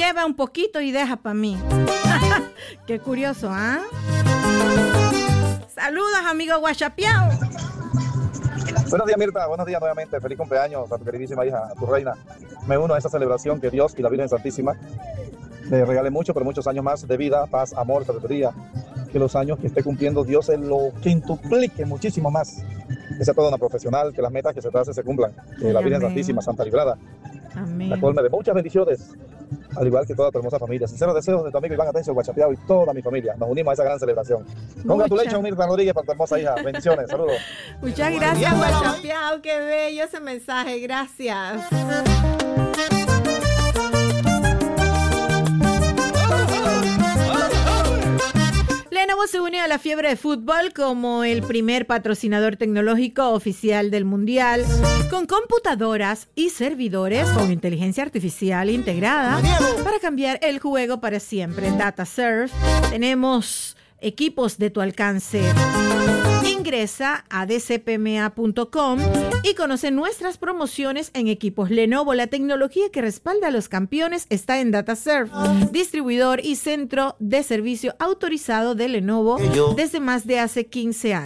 lleva un poquito y deja para mí. Qué curioso, ¿ah? Saludos, amigo Guachapiao. Buenos días, Mirta. Buenos días nuevamente. Feliz cumpleaños a tu queridísima hija, a tu reina. Me uno a esa celebración, que Dios y la Virgen Santísima le regale mucho, pero muchos años más de vida, paz, amor, sabiduría. Que los años que esté cumpliendo Dios se lo quintuplique muchísimo más. Que sea toda una profesional, que las metas que se trace se cumplan. Que la Virgen Santísima, Santa Librada, la colme de muchas bendiciones, al igual que toda tu hermosa familia. Sinceros deseos de tu amigo Iván Atencio Guachapiao y toda mi familia. Nos unimos a esa gran celebración. Congratulations, Mirta Rodríguez, por tu hermosa hija. Bendiciones, saludos. Muchas gracias, Guachapiao. Qué bello ese mensaje. Gracias. Lenovo se unió a la fiebre de fútbol como el primer patrocinador tecnológico oficial del Mundial, con computadoras y servidores con inteligencia artificial integrada para cambiar el juego para siempre. En DataServe tenemos equipos de tu alcance. Ingresa a dcpma.com y conoce nuestras promociones en equipos Lenovo. La tecnología que respalda a los campeones está en DataServe, distribuidor y centro de servicio autorizado de Lenovo desde más de hace 15 años.